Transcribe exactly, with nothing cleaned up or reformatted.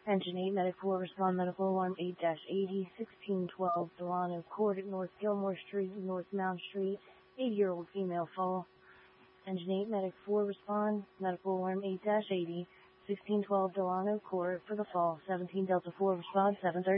Engine eight, Medic four, respond medical alarm eight eighty, sixteen twelve, Delano Court at North Gilmore Street, North Mount Street, eighty-year-old female fall. Engine eight, Medic four, respond medical alarm eight eighty, sixteen twelve, Delano Court for the fall. seventeen Delta four, respond seven thirty.